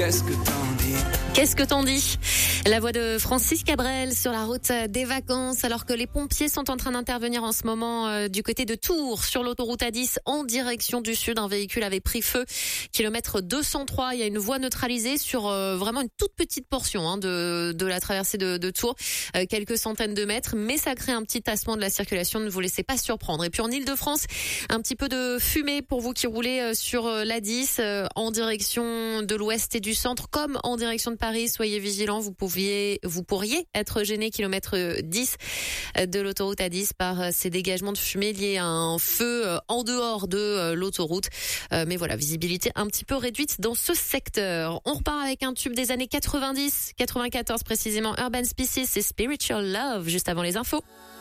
qu'est-ce que t'en dis? Qu'est-ce que t'en dis? La voix de Francis Cabrel sur la route des vacances, alors que les pompiers sont en train d'intervenir en ce moment du côté de Tours, sur l'autoroute A10 en direction du sud. Un véhicule avait pris feu, kilomètre 203. Il y a une voie neutralisée sur vraiment une toute petite portion de la traversée de Tours, quelques centaines de mètres, mais ça crée un petit tassement de la circulation. Ne vous laissez pas surprendre. Et puis en Île-de-France, un petit peu de fumée pour vous qui roulez sur l'A10 en direction de l'ouest et du centre, comme en direction de Paris. Soyez vigilants, vous pourriez être gêné kilomètre 10 de l'autoroute A10 par ces dégagements de fumée liés à un feu en dehors de l'autoroute. Mais voilà, visibilité un petit peu réduite dans ce secteur. On repart avec un tube des années 90, 94 précisément, Urban Species et Spiritual Love, juste avant les infos.